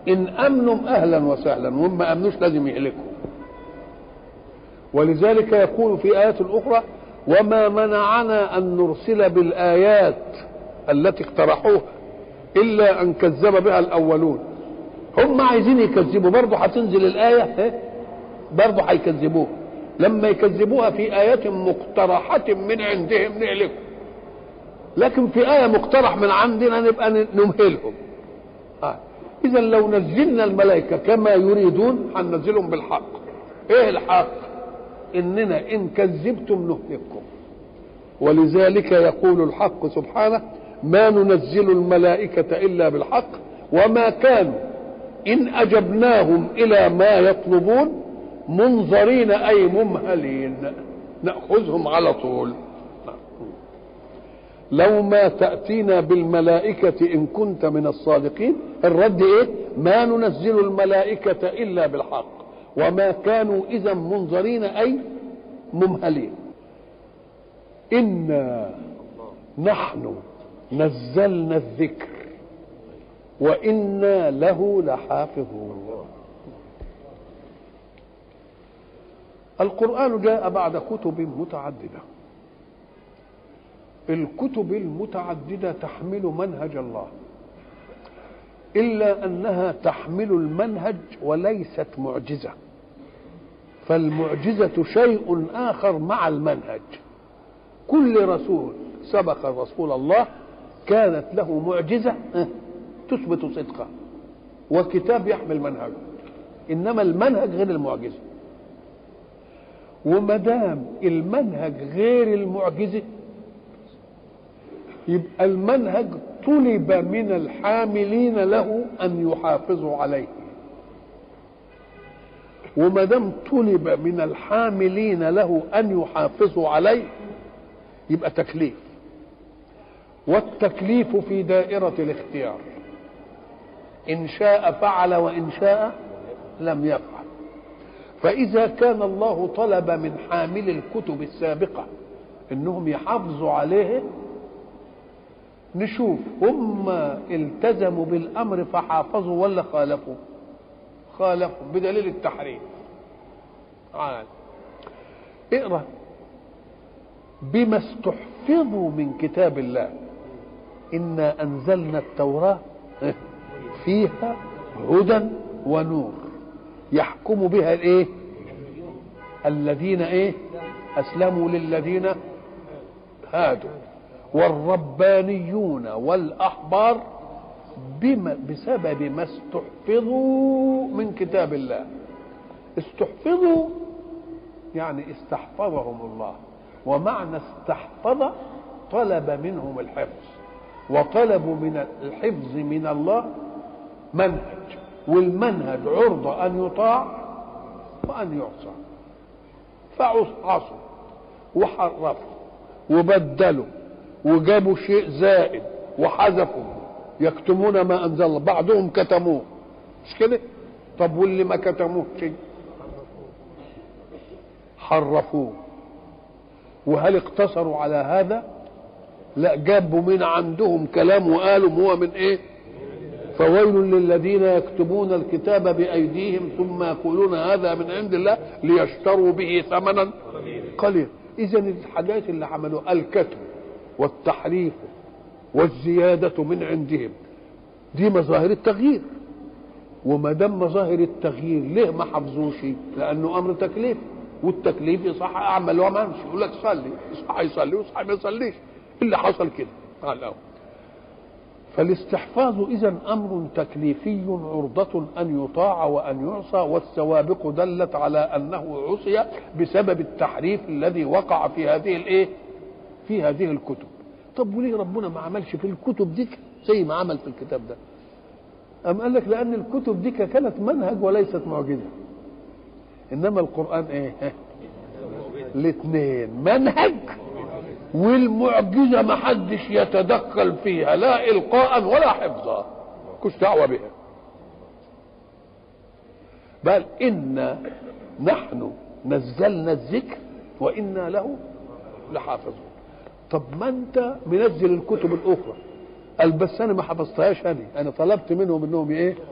إن أمنوا أهلا وسهلا، وهم ما أمنوش لازم يهلكوا. ولذلك يقول في آيات أخرى: وما منعنا أن نرسل بالآيات التي اقترحوها إلا أن كذب بها الأولون. هم عايزين يكذبوا، برضه هتنزل الآية برضه هيكذبوها. لما يكذبوها في آيات مقترحة من عندهم نهلكهم، لكن في آية مقترح من عندنا نبقى نمهلهم. إذا لو نزلنا الملائكة كما يريدون هننزلهم بالحق. إيه الحق؟ إننا إن كذبتم نهلككم. ولذلك يقول الحق سبحانه: ما ننزل الملائكة إلا بالحق وما كانوا إن أجبناهم إلى ما يطلبون منظرين أي ممهلين، نأخذهم على طول. لو ما تأتينا بالملائكة إن كنت من الصادقين. الرد إيه؟ ما ننزل الملائكة إلا بالحق وما كانوا إذا منظرين أي ممهلين. إنا نحن نزلنا الذكر وإنا له لحافظون. القرآن جاء بعد كتب متعددة. الكتب المتعددة تحمل منهج الله، إلا أنها تحمل المنهج وليست معجزة. فالمعجزة شيء آخر مع المنهج. كل رسول سبق رسول الله كانت له معجزة تثبت صدقه وكتاب يحمل منهجه، إنما المنهج غير المعجزة. ومدام المنهج غير المعجزة يبقى المنهج طلب من الحاملين له أن يحافظوا عليه. ومدام طلب من الحاملين له أن يحافظوا عليه يبقى تكليف، والتكليف في دائرة الاختيار، إن شاء فعل وإن شاء لم يفعل. فإذا كان الله طلب من حامل الكتب السابقة إنهم يحافظوا عليه، نشوف هم التزموا بالأمر فحافظوا ولا خالفوا؟ خالفوا بدليل التحريف. اقرأ: بما استحفظوا من كتاب الله إنا أنزلنا التوراة فيها هدى ونور يحكم بها الايه؟ الذين ايه؟ أسلموا للذين هادوا والربانيون والأحبار بسبب ما استحفظوا من كتاب الله. استحفظوا يعني استحفظهم الله، ومعنى استحفظ طلب منهم الحفظ، وطلبوا من الحفظ من الله منهج، والمنهج عرضة أن يطاع وأن يعصى. فعصوا وحرفوا وبدلوا وجابوا شيء زائد وحذفوا، يكتمون ما أنزل الله. بعضهم كتموه، مش كده؟ طب واللي ما كتموه شيء حرفوه. وهل اقتصروا على هذا؟ لا، جابوا من عندهم كلام وقالوا هو من ايه؟ فويل للذين يكتبون الكتاب بأيديهم ثم يقولون هذا من عند الله ليشتروا به ثمنا قليلا. إذا الحاجات اللي عملوا الكتب والتحريف والزيادة من عندهم دي مظاهر التغيير. وما دام مظاهر التغيير ليه ما حفظوش؟ لأنه أمر تكليف، والتكليف يصح أعمل وما أمشي. يقول لك صلي، يصح يصلي ويصح ما يصليش. اللي حصل كده على الأول. فالاستحفاظ إذن أمر تكليفي عرضة أن يطاع وأن يعصى، والسوابق دلت على أنه عصي بسبب التحريف الذي وقع في هذه الإيه؟ في هذه الكتب. طب وليه ربنا ما عملش في الكتب دي زي ما عمل في الكتاب ده؟ أم قال لك لأن الكتب دي كانت منهج وليست معجزة، إنما القرآن إيه؟ الاثنين، منهج والمعجزة ما حدش يتدخل فيها لا إلقاء ولا حفظا، كش دعوة بها. بل إنا نحن نزلنا الذكر وإنا له لحافظون. طب ما أنت منزل الكتب الأخرى، قال بس أنا ما حفظتهاش، أنا طلبت منهم إنهم إيه؟